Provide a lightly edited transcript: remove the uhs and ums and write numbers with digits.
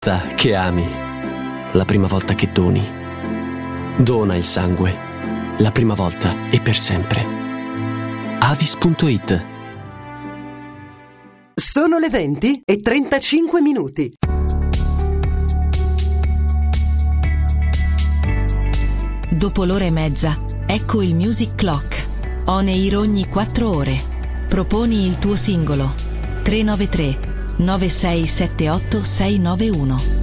Che ami, la prima volta che doni. Dona il sangue, la prima volta e per sempre. Avis.it. Sono le 20:35. Dopo l'ora e mezza, ecco il Music Clock. On air ogni 4 ore. Proponi il tuo singolo. 393 9678 691.